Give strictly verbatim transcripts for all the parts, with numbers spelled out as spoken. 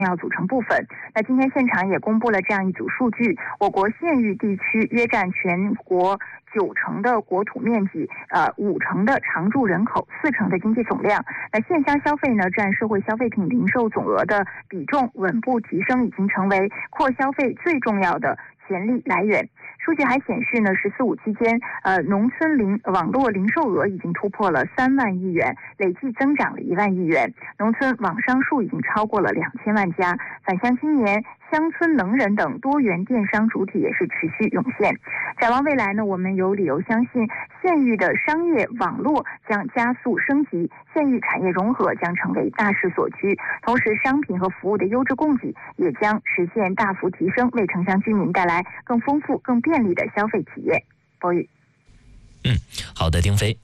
要组成部分。那今天现场也公布了这样一组数据，我国县域地区约占全国九成的国土面积，呃，五成的常住人口，四成的经济总量。那线下消费呢，占社会消费品零售总额的比重稳步提升，已经成为扩消费最重要的潜力来源。数据还显示呢，十四五期间，呃，农村零网络零售额已经突破了三万亿元，累计增长了一万亿元。农村网商数已经超过了两千万家。返乡青年、乡村能人等多元电商主体也是持续涌现。展望未来呢，我们有理由相信，县域的商业网络将加速升级，县域产业融合将成为大势所趋。同时，商品和服务的优质供给也将实现大幅提升，为城乡居民带来更丰富、更便利的消费体验。博宇， 嗯，好的，丁飞。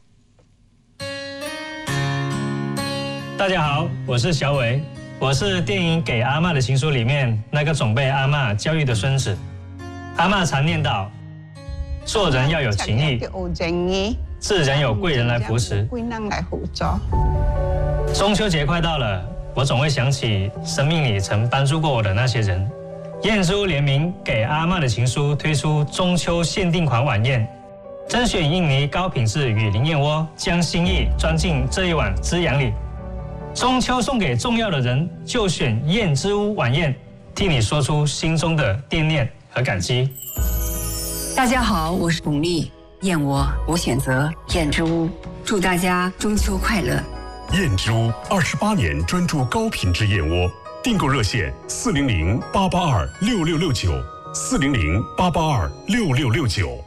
大家好，我是小伟，我是电影《给阿嬷的情书》里面那个总被阿嬷教育的孙子。阿嬷常念叨，做人要有情义，自然有贵人来扶持。中秋节快到了，我总会想起生命里曾帮助过我的那些人。燕之屋联名《给阿嬷的情书》推出中秋限定款晚宴，甄选印尼高品质雨林燕窝，将心意装进这一碗滋养里。中秋送给重要的人，就选燕之屋晚宴，替你说出心中的惦念和感激。 大家好，我是巩俐，燕窝我选择燕之屋，祝大家中秋快乐。 燕之屋二十八年专注高品质燕窝，订购热线四零零八八二六六六九，四零零八八二六六六九。